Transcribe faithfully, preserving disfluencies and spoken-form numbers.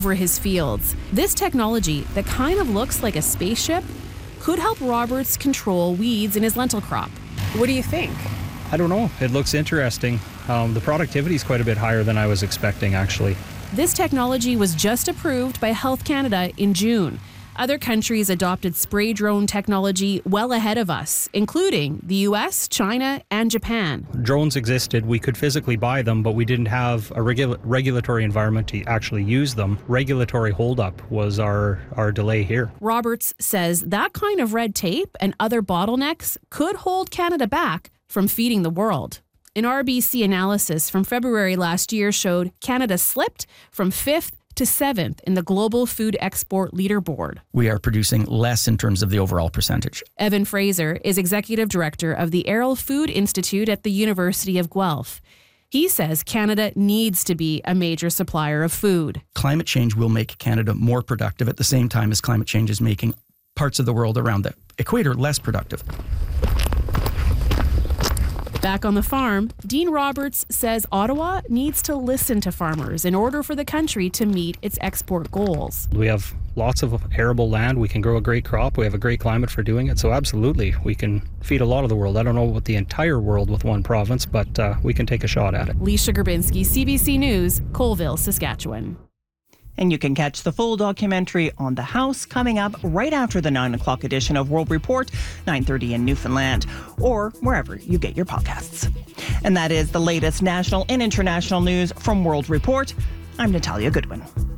over his fields. This technology that kind of looks like a spaceship could help Roberts control weeds in his lentil crop. What do you think? I don't know. It looks interesting. Um, the productivity is quite a bit higher than I was expecting, actually. This technology was just approved by Health Canada in June. Other countries adopted spray drone technology well ahead of us, including the U S, China, and Japan. Drones existed. We could physically buy them, but we didn't have a regula- regulatory environment to actually use them. Regulatory holdup was our, our delay here. Roberts says that kind of red tape and other bottlenecks could hold Canada back from feeding the world. An R B C analysis from February last year showed Canada slipped from fifth to seventh in the global food export leaderboard. We are producing less in terms of the overall percentage. Evan Fraser is executive director of the Arrell Food Institute at the University of Guelph. He says Canada needs to be a major supplier of food. Climate change will make Canada more productive at the same time as climate change is making parts of the world around the equator less productive. Back on the farm, Dean Roberts says Ottawa needs to listen to farmers in order for the country to meet its export goals. We have lots of arable land. We can grow a great crop. We have a great climate for doing it. So absolutely, we can feed a lot of the world. I don't know about the entire world with one province, but uh, we can take a shot at it. Leisha Grabinski, C B C News, Colville, Saskatchewan. And you can catch the full documentary on the House coming up right after the nine o'clock edition of World Report, nine thirty in Newfoundland, or wherever you get your podcasts. And that is the latest national and international news from World Report. I'm Natalia Goodwin.